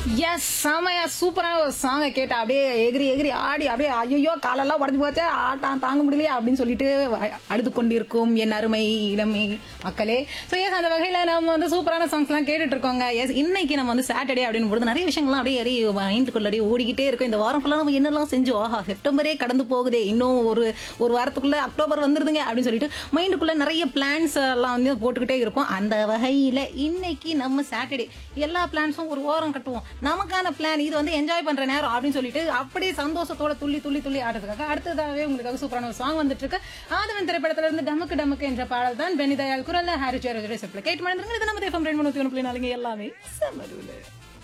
S செமையா சூப்பரான ஒரு சாங்கை கேட்டு அப்படியே எகிரி எகிரி ஆடி அப்படியே ஐயோ காலெல்லாம் உடஞ்சு போச்சே ஆட்டம் தாங்க முடியலையா அப்படின்னு சொல்லிட்டு அழுது கொண்டிருக்கும் என் அருமை இளமை மக்களே. ஸோ எஸ் அந்த வகையில நம்ம வந்து சூப்பரான சாங்ஸ் எல்லாம் கேட்டுட்டு இருக்கோங்க. எஸ் இன்னைக்கு நம்ம வந்து சாட்டர்டே அப்படின்னு போது நிறைய விஷயங்கள்லாம் அப்படியே மைண்டுக்குள்ள அப்படியே ஓடிக்கிட்டே இருக்கும். இந்த வாரம் ஃபுல்லாக நம்ம என்னெல்லாம் செஞ்சோம், ஆஹா செப்டம்பரே கடந்து போகுதே, இன்னும் ஒரு வாரத்துக்குள்ள அக்டோபர் வந்துருதுங்க அப்படின்னு சொல்லிட்டு மைண்டுக்குள்ள நிறைய பிளான்ஸ் எல்லாம் வந்து போட்டுக்கிட்டே இருப்போம். அந்த வகையில இன்னைக்கு நம்ம சாட்டர்டே எல்லா பிளான்ஸும் ஒரு ஓரம் கட்டுவோம். நமக்கான பிளான் இது வந்து என்ஜாய் பண்ற நேரம் அப்படின்னு சொல்லிட்டு அப்படியே சந்தோஷத்தோட துள்ளி துள்ளி துள்ளி ஆடுறதுக்காக அடுத்ததாகவே உங்களுக்காக சூப்பரான ஒரு சாங் வந்துட்டு இருக்கு. ஆதவன் திரைப்படத்துல இருந்து டமக்கு டமக்கு என்ற பாடல் தான் பெனி தயாள் குரல்ல ஹாரி ஜெயராஜ் கேட்டு மறந்துருங்க. இது நம்ம FM 2 எல்லாமே செமருல.